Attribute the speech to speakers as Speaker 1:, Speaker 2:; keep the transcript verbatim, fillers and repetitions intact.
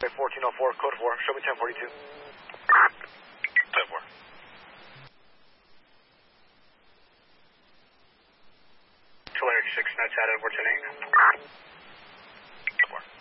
Speaker 1: fourteen oh four, code four, show me ten forty-two. ten four. Tulare six, nights out, Edward ten eight. ten four.